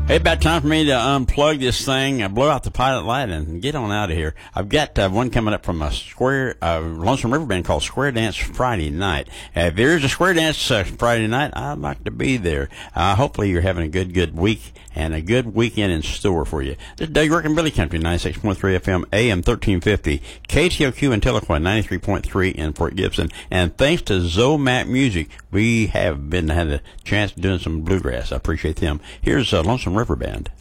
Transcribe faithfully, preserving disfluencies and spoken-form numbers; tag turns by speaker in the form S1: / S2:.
S1: Hey, about time for me to unplug this thing, uh, blow out the pilot light, and get on out of here. I've got uh, one coming up from a square, uh, Lonesome River band called Square Dance Friday Night. Uh, if there is a Square Dance uh, Friday night, I'd like to be there. Uh, hopefully you're having a good, good week and a good weekend in store for you. This is Doug York in Billy Country, ninety-six point three F M, A M thirteen fifty, K T O Q in Tahlequah, ninety-three point three in Fort Gibson. And thanks to Zomat Music, we have been had a chance doing some bluegrass. I appreciate them. Here's uh, Lonesome River Band.